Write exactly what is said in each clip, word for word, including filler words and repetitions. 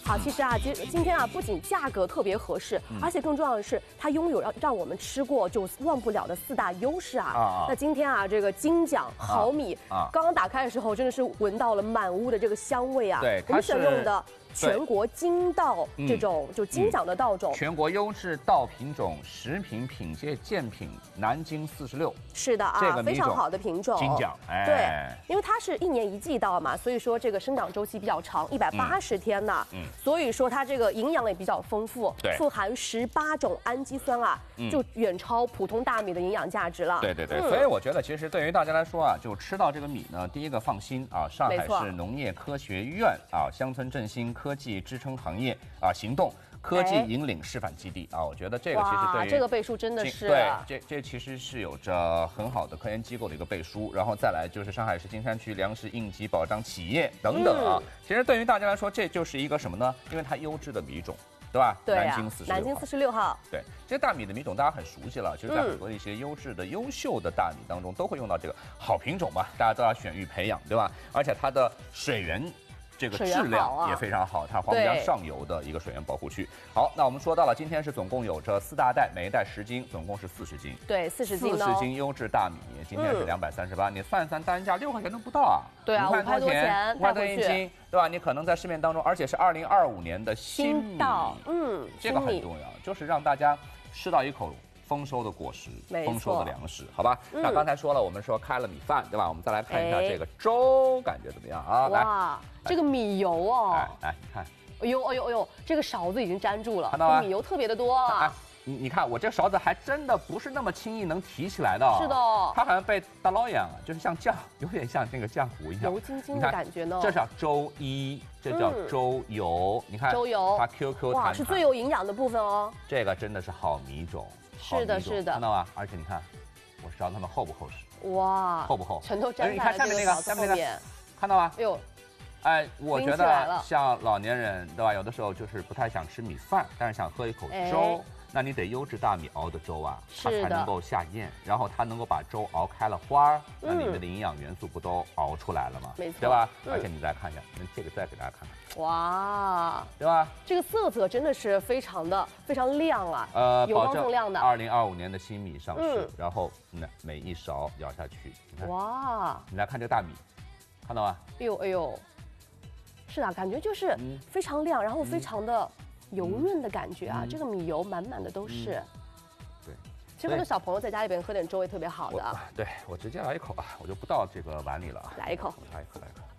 好，其实啊，今今天啊，不仅价格特别合适，嗯、而且更重要的是，它拥有让让我们吃过就忘不了的四大优势啊。啊那今天啊，这个金奖好米，啊、刚刚打开的时候，真的是闻到了满屋的这个香味啊。 对， 我们选用的。 全国金稻这种就金奖的稻种， 嗯、全国优质稻品种食品品阶鉴品南京四十六， 是的啊， 这个非常好的品种， 金奖，哎， 对，因为它是一年一季稻嘛，所以说这个生长周期比较长，一百八十天呢，嗯，所以说它这个营养也比较丰富， 对， 富含十八种氨基酸啊，嗯、就远超普通大米的营养价值了。 对对对，嗯、所以我觉得其实对于大家来说啊，就吃到这个米呢，第一个放心啊，上海市农业科学院啊，乡村振兴科技支撑。 行业啊，行动科技引领示范基地啊，我觉得这个其实对于这个背书真的是对，这这其实是有着很好的科研机构的一个背书，然后再来就是上海市金山区粮食应急保障企业等等啊。嗯、其实对于大家来说，这就是一个什么呢？因为它优质的米种，对吧？ 对啊， 南京四十六， 南京四十六号。 对，这些大米的米种大家很熟悉了，其实在很多一些优质的、优秀的大米当中都会用到这个好品种嘛，大家都要选育培养，对吧？而且它的水源。 这个质量也非常好，它黄浦江上游的一个水源保护区。好，那我们说到了，今天是总共有着四大袋，每一袋十斤，总共是四十斤。 对，四十斤。 四十斤优质大米，今天是两百三十八，你算一算单价六块钱都不到啊。 对啊，五块多钱， 五块多一斤，对吧？你可能在市面当中，而且是二零二五年的新米， 嗯， 这个很重要，就是让大家吃到一口。 丰收的果实，丰收的粮食，好吧？嗯、那刚才说了，我们说开了米饭，对吧？我们再来看一下这个粥，感觉怎么样啊？ 哇，这个米油哦， 来来，你看， 哎呦哎呦哎呦，这个勺子已经粘住了， 看到吗？ 米油特别的多啊。 你你看，我这勺子还真的不是那么轻易能提起来的。 是的， 它好像被打捞一样啊，就是像酱，有点像那个浆糊一样， 油晶晶的感觉呢。 这叫粥衣，这叫粥油。你看， 粥油， 它 Q Q 弹弹， 哇，是最有营养的部分哦。 这个真的是好米种。 是的，是的， 看到吗？而且你看，我勺它们厚不厚实？ 哇， 厚不厚？ 全都粘在你看下面那个，下面那个，看到吗？哎呦，哎，我觉得像老年人对吧？有的时候就是不太想吃米饭，但是想喝一口粥，那你得优质大米熬的粥啊，它才能够下咽，然后它能够把粥熬开了花儿，那里面的营养元素不都熬出来了吗？ 没错， 对吧？而且你再看一下，那这个再给大家看看。 哇， 对吧？ 这个色泽真的是非常的非常亮啊， 呃， 油光锃亮的。 二零二五年的新米上市，嗯、然后那每一勺舀下去，你看， 哇， 你来看这个大米，看到吗？ 哎呦哎呦，是啊，感觉就是非常亮，然后非常的油润的感觉啊，嗯、这个米油满满的都是。嗯、 对， 其实很多小朋友在家里边喝点粥也特别好的。 对，我直接来一口啊，我就不倒这个碗里了。 来一口， 来一口，来一口。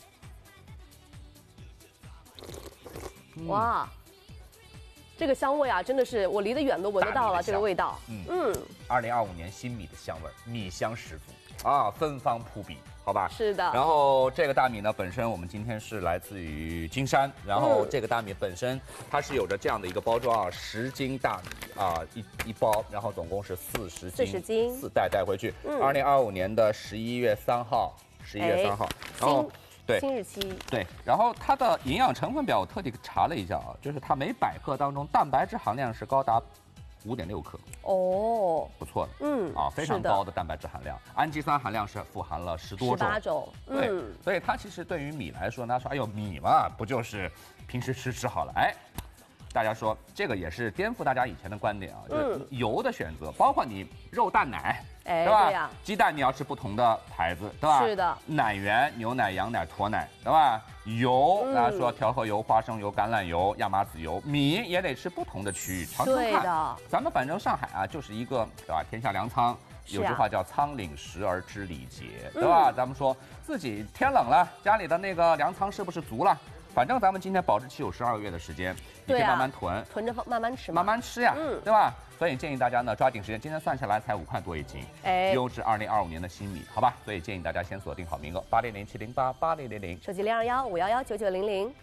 哇，这个香味啊，真的是我离得远都闻得到了，这个味道。 嗯嗯，二零二五年新米的香味，米香十足啊，芬芳扑鼻，好吧？ 是的。 然后这个大米呢，本身我们今天是来自于金山，然后这个大米本身它是有着这样的一个包装啊，十斤大米啊，一一包，然后总共是四十斤， 四十斤， 四袋带回去。二零二五年的十一月三号，十一月三号，然后。 对， 新日期对，然后它的营养成分表我特地查了一下啊，就是它每百克当中蛋白质含量是高达五点六克哦， 不错的， 嗯啊，非常高的蛋白质含量，氨基酸含量是富含了十多种， 十八种， 对，嗯、所以它其实对于米来说呢，说哎呦米嘛，不就是平时吃吃好了，哎。 大家说这个也是颠覆大家以前的观点啊，就是油的选择，包括你肉蛋奶， 哎， 对吧？ 对呀， 鸡蛋你要吃不同的牌子，对吧？ 是的。 奶源，牛奶、羊奶、驼奶，对吧？油，大家说调和油、花生油、橄榄油、亚麻籽油，米也得吃不同的区域，尝尝看。 对的。 咱们反正上海啊，就是一个对吧？天下粮仓，有句话叫“仓廪实而知礼节”，对吧？咱们说自己天冷了，家里的那个粮仓是不是足了？ 反正咱们今天保质期有十二个月的时间，你可以慢慢囤， 囤着放，慢慢吃， 慢慢吃呀，嗯，对吧？所以建议大家呢抓紧时间，今天算下来才五块多一斤，哎，优质二零二五年的新米，好吧？所以建议大家先锁定好名额，八零零七零八八零零零， 手机零二幺五幺幺九九零零。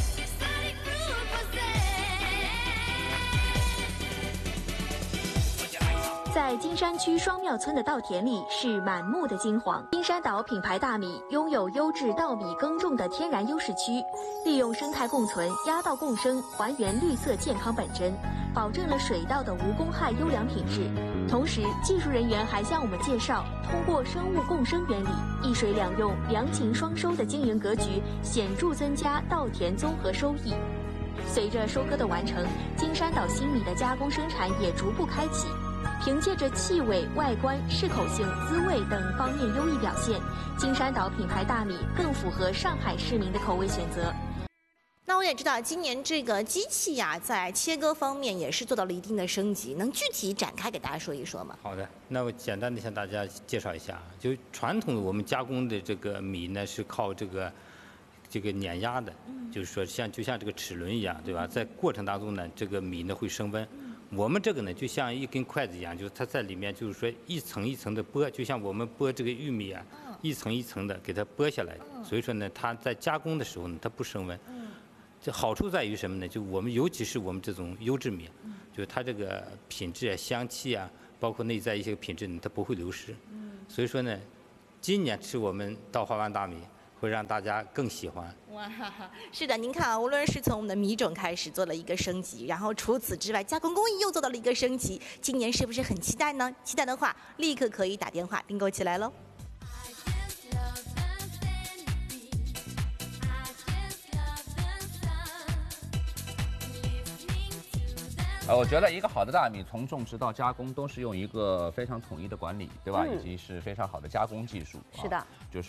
在金山区双庙村的稻田里是满目的金黄。金山岛品牌大米拥有优质稻米耕种的天然优势区，利用生态共存、压稻共生，还原绿色健康本真，保证了水稻的无公害优良品质。同时，技术人员还向我们介绍，通过生物共生原理，一水两用、良禽双收的经营格局，显著增加稻田综合收益。 随着收割的完成，金山岛新米的加工生产也逐步开启。凭借着气味、外观、适口性、滋味等方面优异表现，金山岛品牌大米更符合上海市民的口味选择。 那我也知道，今年这个机器呀、啊，在切割方面也是做到了一定的升级，能具体展开给大家说一说吗？ 好的，那我简单的向大家介绍一下，就传统的我们加工的这个米呢，是靠这个这个碾压的，嗯、就是说像就像这个齿轮一样，对吧？在过程当中呢，这个米呢会升温。嗯我们这个呢，就像一根筷子一样，就是它在里面，就是说一层一层的剥，就像我们剥这个玉米啊，一层一层的给它剥下来。所以说呢，它在加工的时候呢，它不升温。这好处在于什么呢？就我们尤其是我们这种优质米，就是它这个品质啊、香气啊，包括内在一些品质呢，它不会流失。所以说呢，今年吃我们稻花湾大米，会让大家更喜欢。 哇，是的，您看啊，无论是从我们的米种开始做了一个升级，然后除此之外，加工工艺又做到了一个升级，今年是不是很期待呢？期待的话，立刻可以打电话订购起来喽。 呃，我觉得一个好的大米，从种植到加工，都是用一个非常统一的管理，对吧？嗯、以及是非常好的加工技术。 是的， 啊、就是。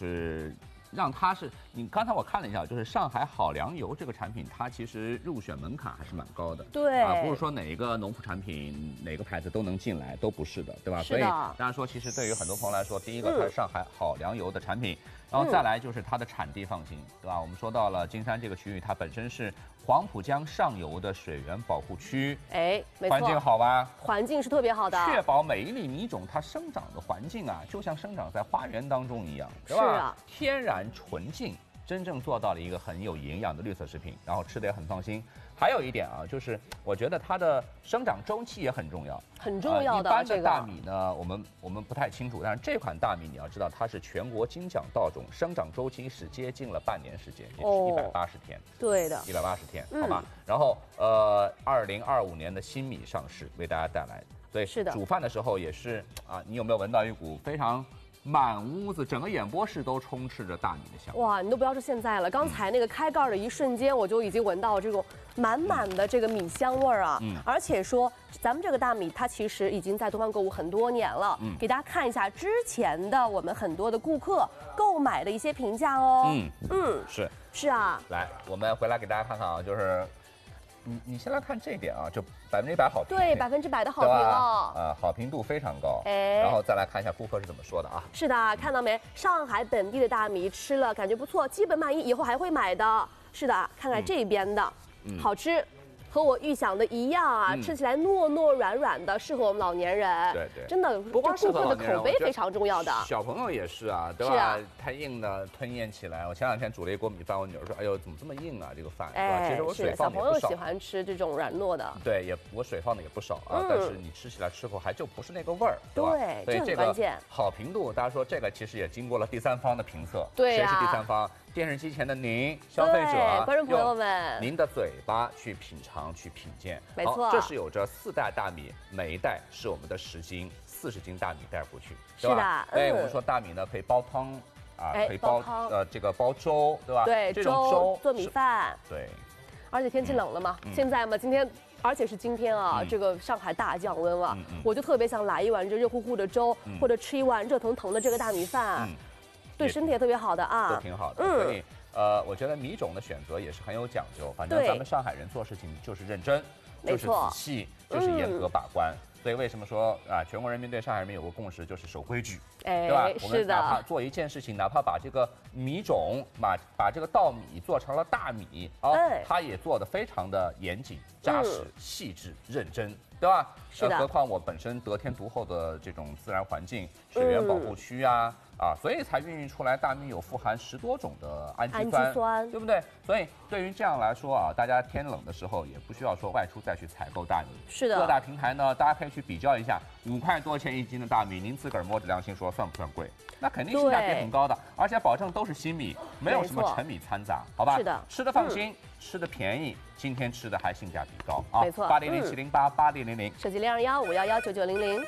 让它是你刚才我看了一下，就是上海好粮油这个产品，它其实入选门槛还是蛮高的。 对啊，不是说哪一个农副产品哪个牌子都能进来，都不是的，对吧？ 是的。 所以当然说，其实对于很多朋友来说，第一个它是上海好粮油的产品，嗯、然后再来就是它的产地放心，对吧？我们说到了金山这个区域，它本身是黄浦江上游的水源保护区， 哎，没错， 环境好吧？ 环境是特别好的， 确保每一粒米种它生长的环境啊，就像生长在花园当中一样，对吧？ 是啊， 天然纯净。真正做到了一个很有营养的绿色食品，然后吃的也很放心。还有一点啊，就是我觉得它的生长周期也很重要， 很重要的。 呃、一般的大米呢，我们我们不太清楚，但是这款大米你要知道，它是全国金奖稻种，生长周期是接近了半年时间，也是一百八十天。 对的， 一百八十天，好吧。嗯、然后呃，二零二五年的新米上市，为大家带来，所以是的， 煮饭的时候也是啊，你有没有闻到一股非常。满屋子，整个演播室都充斥着大米的香味。 哇，你都不要说现在了，刚才那个开盖的一瞬间，我就已经闻到这种满满的这个米香味儿啊。嗯。而且说，咱们这个大米它其实已经在东方购物很多年了。嗯。给大家看一下之前的我们很多的顾客购买的一些评价哦。 嗯嗯，是是啊。 来，我们回来给大家看看啊，就是。你你先来看这一点啊，就百分之一百好评， 对，百分之百的好评了， 呃，好评度非常高。哎，然后再来看一下顾客是怎么说的啊？ 是的，看到没？上海本地的大米吃了感觉不错，基本满意，以后还会买的。是的，看看这边的，嗯、好吃。和我预想的一样啊，嗯、吃起来糯糯软软的，适合我们老年人。 对对， 真的， 不光顾客的口碑非常重要的。 小朋友也是啊，对吧？啊、太硬的吞咽起来。我前两天煮了一锅米饭，我女儿说：“哎呦，怎么这么硬啊？这个饭。” 哎， 其实我水放的也不少。 小朋友喜欢吃这种软糯的。 对，也我水放的也不少啊，嗯、但是你吃起来吃口还就不是那个味儿，对吧？ 对， 所以这个好评度，大家说这个其实也经过了第三方的评测。 对呀、 谁是第三方？电视机前的您，消费者， 观众朋友们， 您的嘴巴去品尝、去品鉴。 没错， 这是有着四袋大米，每一袋是我们的十斤、四十斤大米带过去，对吧？ 是的。 哎，我们说大米呢可以煲汤啊，可以煲呃这个煲粥，对吧？ 对， 这种粥做米饭。 对。 而且天气冷了嘛，现在嘛，今天。而且是今天啊，这个上海大降温了，我就特别想来一碗这热乎乎的粥，或者吃一碗热腾腾的这个大米饭，对身体也特别好的啊， 都挺好的。所以呃，我觉得米种的选择也是很有讲究，反正咱们上海人做事情就是认真，就是仔细，就是严格把关。所以为什么说啊，全国人民对上海人民有个共识，就是守规矩， 哎、 对吧？我们哪怕做一件事情，哪怕把这个米种，把把这个稻米做成了大米啊，哎、它也做得非常的严谨、扎实、嗯、细致、认真，对吧？ 是的。 呃、何况我本身得天独厚的这种自然环境、水源保护区啊。嗯啊，所以才孕育出来大米有富含十多种的氨基酸， 氨基酸对不对？所以对于这样来说啊，大家天冷的时候也不需要说外出再去采购大米。 是的， 各大平台呢，大家可以去比较一下，五块多钱一斤的大米，您自个儿摸着良心说算不算贵？那肯定性价比很高的，而且保证都是新米，没有什么陈米掺杂，好吧？ 是的， 吃的放心，嗯、吃的便宜，今天吃的还性价比高啊！ 没错， 八零零七零八八零零零， 手机零二幺五幺幺九九零零。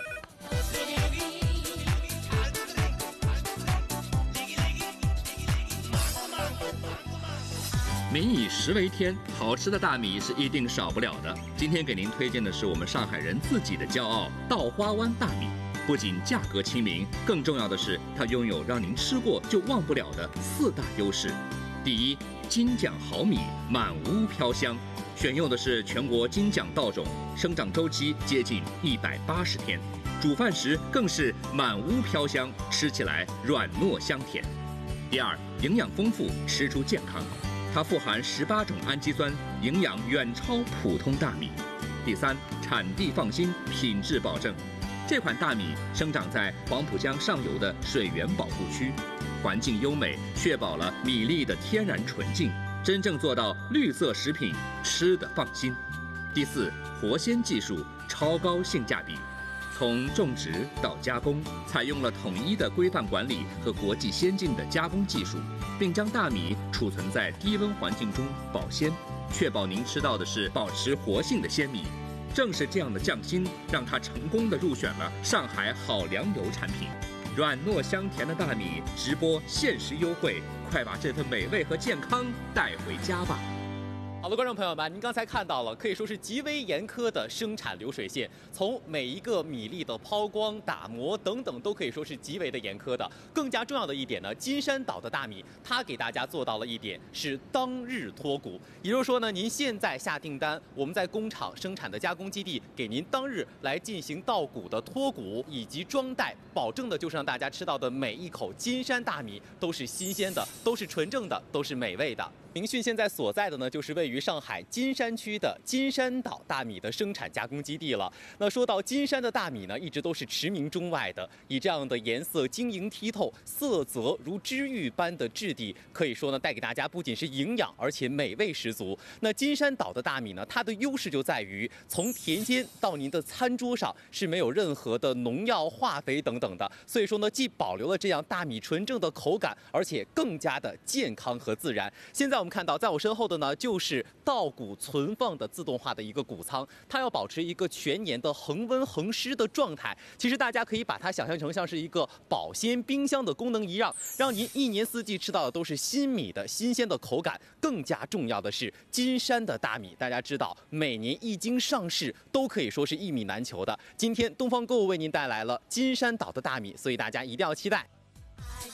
民以食为天，好吃的大米是一定少不了的。今天给您推荐的是我们上海人自己的骄傲——稻花湾大米。不仅价格亲民，更重要的是它拥有让您吃过就忘不了的四大优势。第一，金奖好米，满屋飘香。选用的是全国金奖稻种，生长周期接近一百八十天，煮饭时更是满屋飘香，吃起来软糯香甜。第二，营养丰富，吃出健康。它富含十八种氨基酸，营养远超普通大米。第三，产地放心，品质保证。这款大米生长在黄浦江上游的水源保护区，环境优美，确保了米粒的天然纯净，真正做到绿色食品，吃得放心。第四，活鲜技术，超高性价比。从种植到加工，采用了统一的规范管理和国际先进的加工技术，并将大米储存在低温环境中保鲜，确保您吃到的是保持活性的鲜米。正是这样的匠心，让它成功地入选了上海好粮油产品。软糯香甜的大米，直播限时优惠，快把这份美味和健康带回家吧！ 好的，观众朋友们，您刚才看到了，可以说是极为严苛的生产流水线，从每一个米粒的抛光、打磨等等，都可以说是极为的严苛的。更加重要的一点呢，金山岛的大米，它给大家做到了一点是当日脱谷，也就是说呢，您现在下订单，我们在工厂生产的加工基地给您当日来进行稻谷的脱谷以及装袋，保证的就是让大家吃到的每一口金山大米都是新鲜的，都是纯正的，都是美味的。明讯现在所在的呢，就是位于上海金山区的金山岛大米的生产加工基地了。那说到金山的大米呢，一直都是驰名中外的，以这样的颜色晶莹剔透、色泽如知玉般的质地，可以说呢，带给大家不仅是营养，而且美味十足。那金山岛的大米呢，它的优势就在于从田间到您的餐桌上是没有任何的农药、化肥等等的，所以说呢，既保留了这样大米纯正的口感，而且更加的健康和自然。现在我们看到，在我身后的呢，就是稻谷存放的自动化的一个谷仓，它要保持一个全年的恒温恒湿的状态。其实大家可以把它想象成像是一个保鲜冰箱的功能一样，让您一年四季吃到的都是新米的新鲜的口感。更加重要的是，金山的大米，大家知道，每年一经上市都可以说是一米难求的。今天东方购物为您带来了金山岛的大米，所以大家一定要期待。